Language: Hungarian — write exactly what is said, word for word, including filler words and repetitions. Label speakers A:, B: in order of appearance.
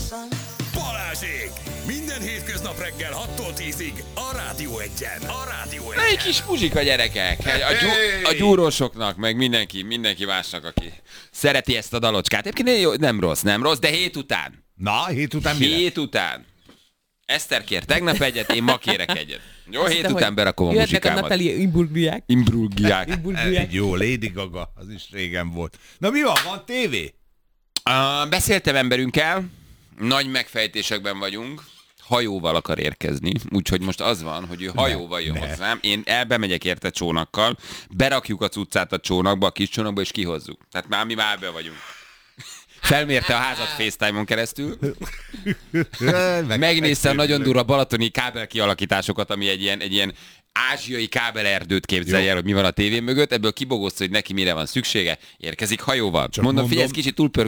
A: Balázsék! Minden hétköznap reggel hattól tízig a Rádió Egyen. A Rádió Egyen.
B: Egy kis muzsika, gyerekek. A, gyú, a gyúrósoknak, meg mindenki, mindenki másnak, aki szereti ezt a dalocskát. Egyébként jó, nem rossz, nem rossz, de hét után.
C: Na, hét után mi
B: Hét után. Eszter kér tegnap egyet, én ma kérek egyet. Jó, hét
D: hittem,
B: után berakom a
D: jöhetnek a
B: muzsikámat.
D: napeli imburgiák.
B: Imbruggiák.
D: Imburgiák.
C: Jó, Lady Gaga, az is régen volt. Na mi van, van tévé?
B: Uh, beszéltem emberünkkel, nagy megfejtésekben vagyunk, hajóval akar érkezni, úgyhogy most az van, hogy ő hajóval jön
C: ne.
B: hozzám, én elbemegyek érte csónakkal, berakjuk a cuccát a csónakba, a kis csónakba, és kihozzuk. Tehát már mi már be vagyunk. Felmérte a házat FaceTime-on keresztül, megnézte a nagyon durva balatoni kábel kialakításokat, ami egy ilyen, egy ilyen ázsiai kábelerdőt képzelj el, hogy mi van a tévé mögött, ebből kibogozta, hogy neki mire van szüksége, érkezik hajóval. Csak mondom, figyelj, ez kicsit túlpörgő